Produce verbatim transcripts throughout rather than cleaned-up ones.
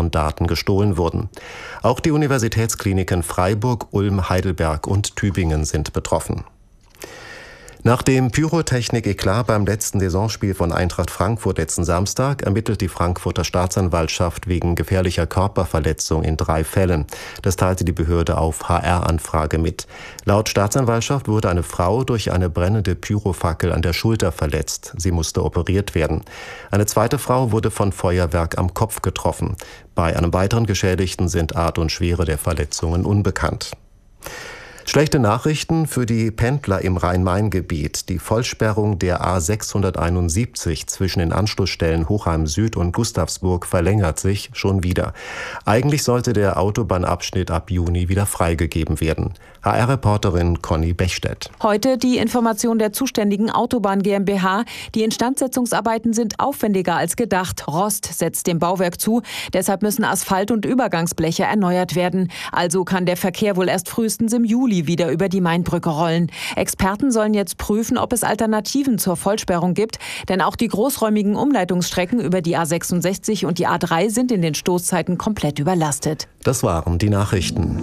deren Daten gestohlen wurden. Auch die Universitätskliniken Freiburg, Ulm, Heidelberg und Tübingen sind betroffen. Nach dem Pyrotechnik-Eklat beim letzten Saisonspiel von Eintracht Frankfurt letzten Samstag ermittelt die Frankfurter Staatsanwaltschaft wegen gefährlicher Körperverletzung in drei Fällen. Das teilte die Behörde auf H R-Anfrage mit. Laut Staatsanwaltschaft wurde eine Frau durch eine brennende Pyrofackel an der Schulter verletzt. Sie musste operiert werden. Eine zweite Frau wurde von Feuerwerk am Kopf getroffen. Bei einem weiteren Geschädigten sind Art und Schwere der Verletzungen unbekannt. Schlechte Nachrichten für die Pendler im Rhein-Main-Gebiet. Die Vollsperrung der A sechshunderteinundsiebzig zwischen den Anschlussstellen Hochheim Süd und Gustavsburg verlängert sich schon wieder. Eigentlich sollte der Autobahnabschnitt ab Juni wieder freigegeben werden. H R-Reporterin Conny Bechstedt. Heute die Information der zuständigen Autobahn GmbH. Die Instandsetzungsarbeiten sind aufwendiger als gedacht. Rost setzt dem Bauwerk zu. Deshalb müssen Asphalt- und Übergangsbleche erneuert werden. Also kann der Verkehr wohl erst frühestens im Juli wieder über die Mainbrücke rollen. Experten sollen jetzt prüfen, ob es Alternativen zur Vollsperrung gibt. Denn auch die großräumigen Umleitungsstrecken über die A sechsundsechzig und die A drei sind in den Stoßzeiten komplett überlastet. Das waren die Nachrichten.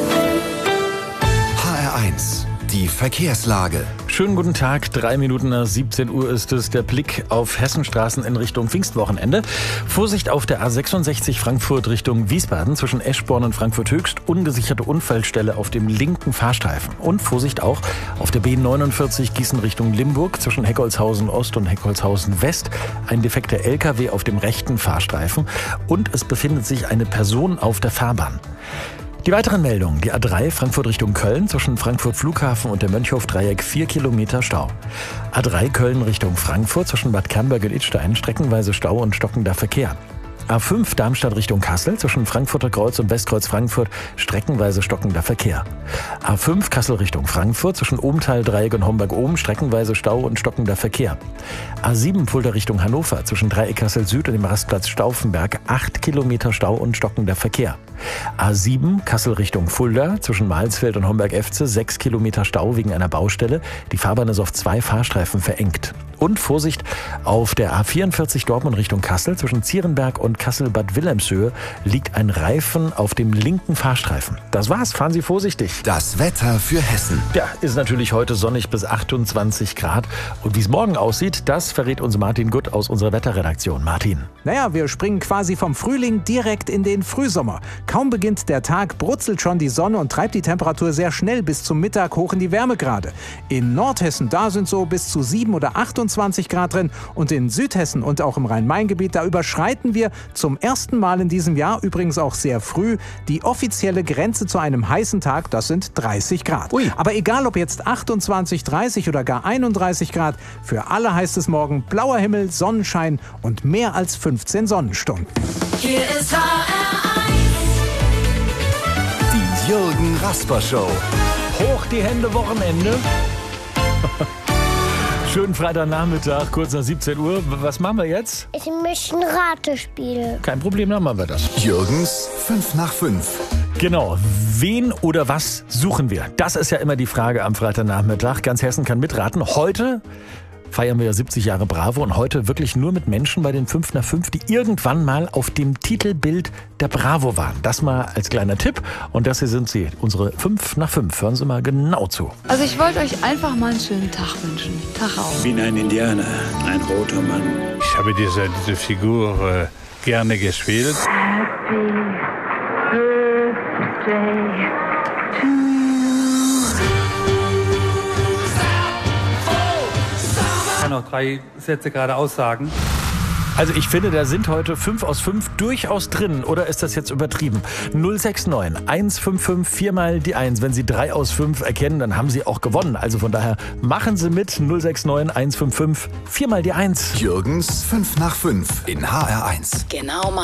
H R eins, die Verkehrslage. Schönen guten Tag, drei Minuten nach siebzehn Uhr ist es. Der Blick auf Hessenstraßen in Richtung Pfingstwochenende. Vorsicht auf der A sechsundsechzig Frankfurt Richtung Wiesbaden zwischen Eschborn und Frankfurt Höchst. Ungesicherte Unfallstelle auf dem linken Fahrstreifen. Und Vorsicht auch auf der B neunundvierzig Gießen Richtung Limburg zwischen Heckholzhausen Ost und Heckholzhausen West. Ein defekter L K W auf dem rechten Fahrstreifen. Und es befindet sich eine Person auf der Fahrbahn. Die weiteren Meldungen. Die A drei Frankfurt Richtung Köln zwischen Frankfurt Flughafen und der Mönchhof-Dreieck vier Kilometer Stau. A drei Köln Richtung Frankfurt zwischen Bad Camberg und Idstein streckenweise Stau und stockender Verkehr. A fünf Darmstadt Richtung Kassel zwischen Frankfurter Kreuz und Westkreuz Frankfurt streckenweise stockender Verkehr. A fünf Kassel Richtung Frankfurt zwischen Ohmtal-Dreieck und Homberg-Ohm streckenweise Stau und stockender Verkehr. A sieben Fulda Richtung Hannover zwischen Dreieck Kassel Süd und dem Rastplatz Stauffenberg acht Kilometer Stau und stockender Verkehr. A sieben Kassel Richtung Fulda zwischen Mahlsfeld und Homberg-Efze sechs Kilometer Stau wegen einer Baustelle. Die Fahrbahn ist auf zwei Fahrstreifen verengt. Und Vorsicht auf der A vierundvierzig Dortmund Richtung Kassel zwischen Zierenberg und Kassel-Bad Wilhelmshöhe liegt ein Reifen auf dem linken Fahrstreifen. Das war's, fahren Sie vorsichtig. Das Wetter für Hessen. Ja, ist natürlich heute sonnig bis achtundzwanzig Grad. Und wie es morgen aussieht, das verrät uns Martin Gutt aus unserer Wetterredaktion. Martin. Naja, wir springen quasi vom Frühling direkt in den Frühsommer. Kaum beginnt der Tag, brutzelt schon die Sonne und treibt die Temperatur sehr schnell bis zum Mittag hoch in die Wärmegrade. In Nordhessen, da sind so bis zu sieben oder achtundzwanzig Grad drin. Und in Südhessen und auch im Rhein-Main-Gebiet, da überschreiten wir zum ersten Mal in diesem Jahr, übrigens auch sehr früh, die offizielle Grenze zu einem heißen Tag, das sind dreißig Grad. Ui. Aber egal ob jetzt achtundzwanzig, dreißig oder gar einunddreißig Grad, für alle heißt es morgen blauer Himmel, Sonnenschein und mehr als fünfzehn Sonnenstunden. Hier ist H R eins. Die Jürgen Rasper Show. Hoch die Hände, Wochenende. Schönen Freitagnachmittag, kurz nach siebzehn Uhr. Was machen wir jetzt? Ich möchte ein Ratespiel. Kein Problem, dann machen wir das. Jürgens fünf nach fünf. Genau. Wen oder was suchen wir? Das ist ja immer die Frage am Freitagnachmittag. Ganz Hessen kann mitraten. Heute feiern wir ja siebzig Jahre Bravo und heute wirklich nur mit Menschen bei den fünf nach fünf, die irgendwann mal auf dem Titelbild der Bravo waren. Das mal als kleiner Tipp. Und das hier sind sie, unsere fünf nach fünf. Hören Sie mal genau zu. Also ich wollte euch einfach mal einen schönen Tag wünschen. Tag auf. Ich bin ein Indianer, ein roter Mann. Ich habe diese, diese Figur äh, gerne gespielt. Happy Birthday to you. Ich kann noch drei Sätze gerade aussagen. Also ich finde, da sind heute fünf aus fünf durchaus drin. Oder ist das jetzt übertrieben? null sechs neun eins fünf fünf viermal die eins. Wenn Sie drei aus fünf erkennen, dann haben Sie auch gewonnen. Also von daher machen Sie mit. null sechs neun eins fünf fünf viermal die eins. Jürgens fünf nach fünf in H R eins. Genau, Mann.